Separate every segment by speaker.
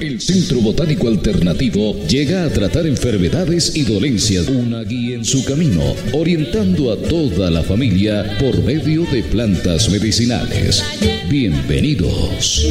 Speaker 1: El Centro Botánico Alternativo llega a tratar enfermedades y dolencias, una guía en su camino, orientando a toda la familia por medio de plantas medicinales. Bienvenidos.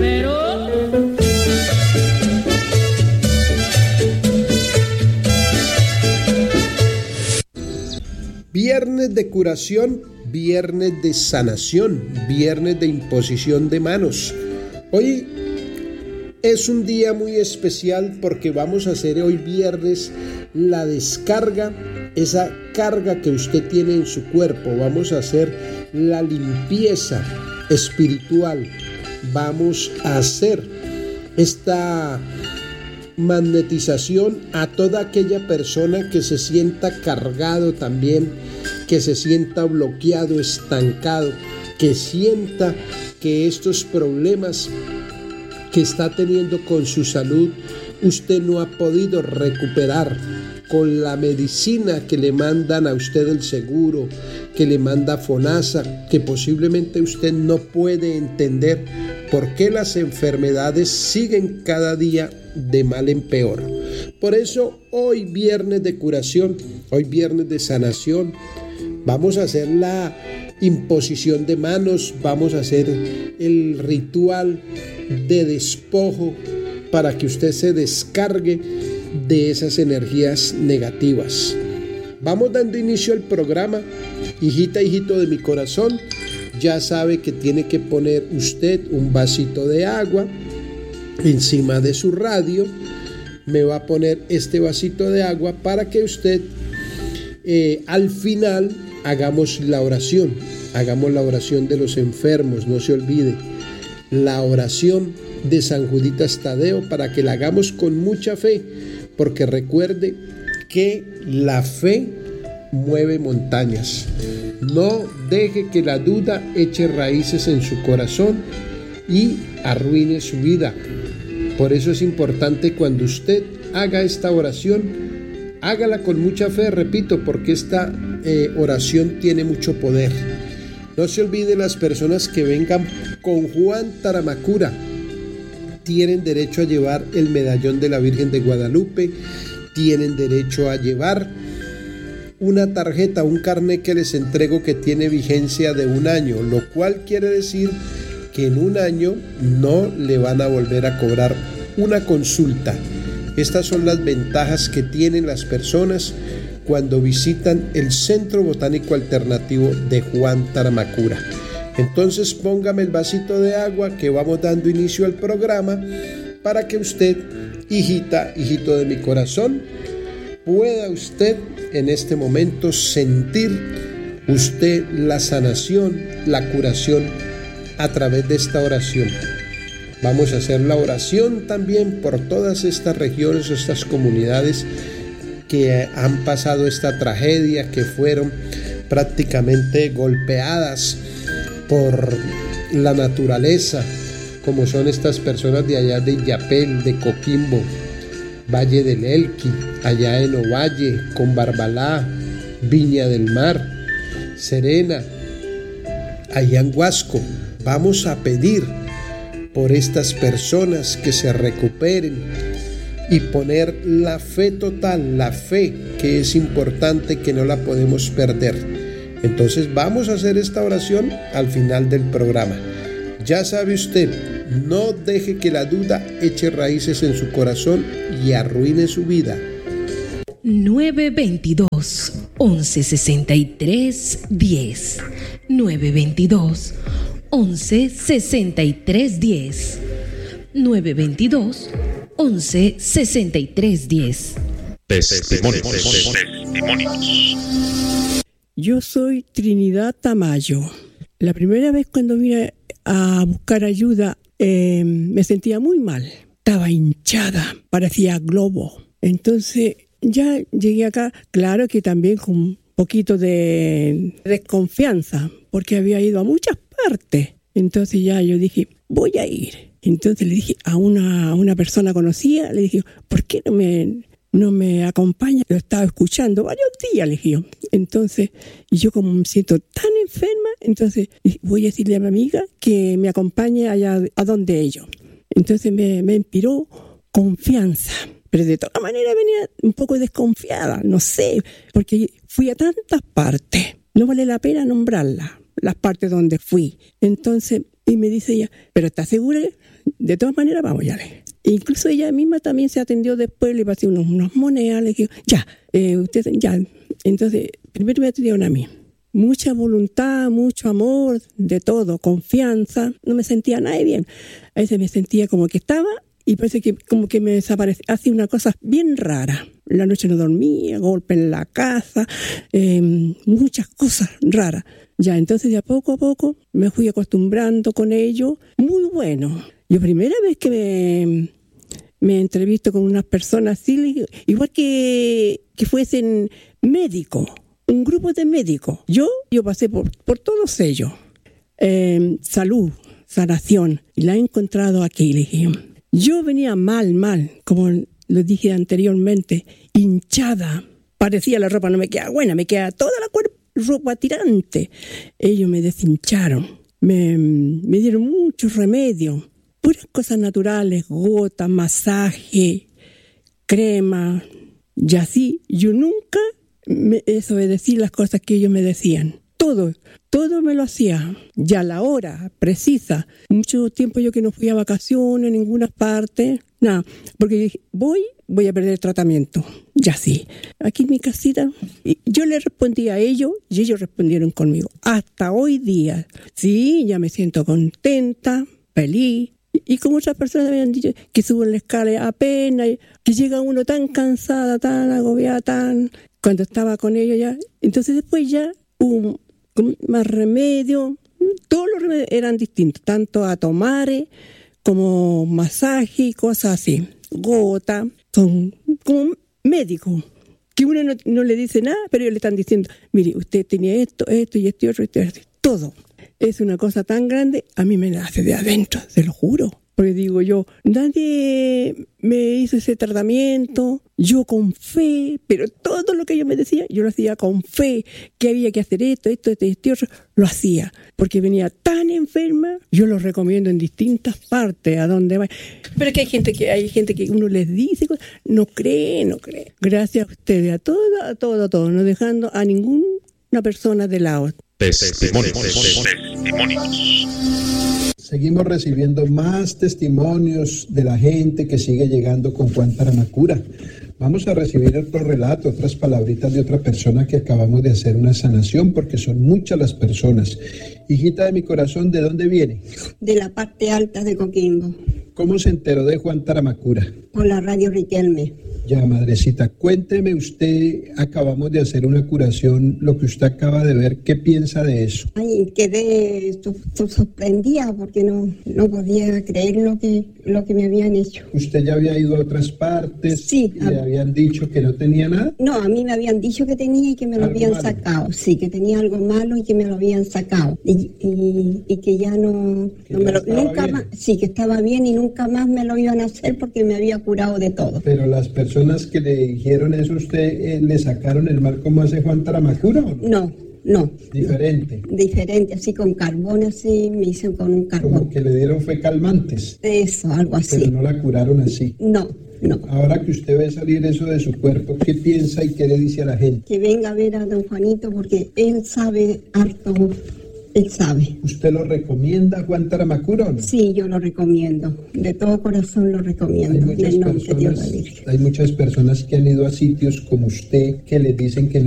Speaker 2: Viernes de curación, viernes de sanación, viernes de imposición de manos. Hoy es un día muy especial porque vamos a hacer hoy viernes la descarga, esa carga que usted tiene en su cuerpo. Vamos a hacer la limpieza espiritual. Vamos a hacer esta magnetización a toda aquella persona que se sienta cargado también, que se sienta bloqueado, estancado, que sienta que estos problemas que está teniendo con su salud, usted no ha podido recuperar con la medicina que le mandan a usted el seguro, que le manda FONASA, que posiblemente usted no puede entender por qué las enfermedades siguen cada día de mal en peor. Por eso hoy viernes de curación, hoy viernes de sanación, vamos a hacer la imposición de manos, vamos a hacer el ritual de despojo para que usted se descargue de esas energías negativas. Vamos dando inicio al programa. Hijita, hijito de mi corazón, ya sabe que tiene que poner usted un vasito de agua encima de su radio. Me va a poner este vasito de agua para que usted al final hagamos la oración de los enfermos. No se olvide la oración de San Juditas Tadeo, para que la hagamos con mucha fe, porque recuerde que la fe mueve montañas. No deje que la duda eche raíces en su corazón y arruine su vida. Por eso es importante, cuando usted haga esta oración, hágala con mucha fe, repito, porque esta oración tiene mucho poder. No se olvide, las personas que vengan con Juan Taramacura tienen derecho a llevar el medallón de la Virgen de Guadalupe, tienen derecho a llevar una tarjeta, un carnet que les entrego que tiene vigencia de 1 año, lo cual quiere decir que en 1 año no le van a volver a cobrar una consulta. Estas son las ventajas que tienen las personas cuando visitan el Centro Botánico Alternativo de Juan Taramacura. Entonces póngame el vasito de agua, que vamos dando inicio al programa, para que usted, hijita, hijito de mi corazón, pueda usted en este momento sentir usted la sanación, la curación a través de esta oración. Vamos a hacer la oración también por todas estas regiones, estas comunidades que han pasado esta tragedia, que fueron prácticamente golpeadas por la naturaleza, como son estas personas de allá de Illapel, de Coquimbo, Valle del Elqui, allá en Ovalle, con Barbalá, Viña del Mar, Serena, allá en Huasco. Vamos a pedir por estas personas que se recuperen y poner la fe total, la fe que es importante, que no la podemos perder. Entonces vamos a hacer esta oración al final del programa. Ya sabe usted, no deje que la duda eche raíces en su corazón y arruine su vida.
Speaker 3: 922 1163 10 922 1163 10 922 1163 10.
Speaker 4: Testimonios.
Speaker 5: Yo soy Trinidad Tamayo. La primera vez cuando vine a buscar ayuda me sentía muy mal. Estaba hinchada, parecía globo. Entonces ya llegué acá, claro que también con un poquito de desconfianza, porque había ido a muchas partes. Entonces ya yo dije, voy a ir. Entonces le dije a una persona conocida, le dije, ¿por qué no me acompaña? Lo estaba escuchando varios días, le dije yo. Entonces, y yo como me siento tan enferma, entonces voy a decirle a mi amiga que me acompañe allá a donde ellos. Entonces me inspiró confianza. Pero de todas maneras venía un poco desconfiada, no sé, porque fui a tantas partes. No vale la pena nombrarlas, las partes donde fui. Entonces, y me dice ella, ¿pero estás segura? De todas maneras, vamos, ya. Incluso ella misma también se atendió después, le pasé unas monedas, le dije, usted, ya. Entonces, primero me atendieron a mí. Mucha voluntad, mucho amor, de todo, confianza. No me sentía nada bien. A veces me sentía como que estaba y parece que como que me desaparecía. Hacía una cosa bien rara. La noche no dormía, golpe en la casa, muchas cosas raras. Ya, entonces de a poco me fui acostumbrando con ello. Muy bueno. Yo primera vez que me entrevisto con unas personas así, igual que fuesen médicos. Un grupo de médicos. Yo pasé por todos ellos. Salud, sanación. Y la he encontrado aquí, le dije. Yo venía mal, como lo dije anteriormente, hinchada. Parecía la ropa no me queda buena, me queda toda la ropa tirante. Ellos me deshincharon. Me dieron muchos remedios. Puras cosas naturales, gotas, masaje, crema. Y así, yo nunca desobedecí las cosas que ellos me decían. Todo me lo hacía. Ya a la hora precisa. Mucho tiempo yo que no fui a vacaciones, en ninguna parte. Nada, porque dije, voy a perder el tratamiento. Ya sí. Aquí en mi casita, yo le respondí a ellos y ellos respondieron conmigo. Hasta hoy día. Sí, ya me siento contenta, feliz. Y como otras personas me habían dicho que subo en la escala apenas, que llega uno tan cansada, tan agobiada, cuando estaba con ellos ya. Entonces después ya hubo más remedio. Todos los remedios eran distintos, tanto a tomar como masaje y cosas así. Gota, son como médicos, que uno no le dice nada, pero ellos le están diciendo, mire, usted tenía esto y esto y otro, todo. Es una cosa tan grande, a mí me nace de adentro, se lo juro. Porque digo yo, nadie me hizo ese tratamiento, yo con fe, pero todo lo que ellos me decían, yo lo hacía con fe, que había que hacer esto, otro, lo hacía. Porque venía tan enferma, yo lo recomiendo en distintas partes, a donde va. Pero que hay gente que uno les dice, no cree. Gracias a ustedes, a todo, no dejando a ninguna persona de lado.
Speaker 4: Testimonios.
Speaker 2: Seguimos recibiendo más testimonios de la gente que sigue llegando con Juan Taramacura. Vamos a recibir otro relato, otras palabritas de otra persona que acabamos de hacer una sanación, porque son muchas las personas. Hijita de mi corazón, ¿de dónde viene?
Speaker 6: De la parte alta de Coquimbo.
Speaker 2: ¿Cómo se enteró de Juan Taramacura?
Speaker 6: Por la radio Riquelme.
Speaker 2: Ya, madrecita, cuénteme usted, acabamos de hacer una curación, lo que usted acaba de ver, ¿qué piensa de eso?
Speaker 6: Ay, quedé sorprendida porque no podía creer lo que me habían hecho.
Speaker 2: ¿Usted ya había ido a otras partes?
Speaker 6: Sí.
Speaker 2: ¿Y le habían dicho que no tenía nada?
Speaker 6: No, a mí me habían dicho que tenía y que me lo habían sacado. Sí, que tenía algo malo y que me lo habían sacado. Y que ya nunca más, sí, que estaba bien y nunca más me lo iban a hacer porque me había curado de todo.
Speaker 2: Pero las personas que le dijeron eso, ¿usted le sacaron el mal como hace Juan Taramacura o no? No. Diferente, así con carbón, así me hizo con un carbón. Como que le dieron fue calmantes.
Speaker 6: Eso, algo así.
Speaker 2: Pero no la curaron así.
Speaker 6: No.
Speaker 2: Ahora que usted ve salir eso de su cuerpo, ¿qué piensa y qué le dice a la gente?
Speaker 6: Que venga a ver a don Juanito porque él sabe harto. Él sabe.
Speaker 2: ¿Usted lo recomienda, Juan Taramacura, o no?
Speaker 6: Sí, yo lo recomiendo. De todo corazón lo recomiendo.
Speaker 2: Hay muchas personas que han ido a sitios como usted que les dicen que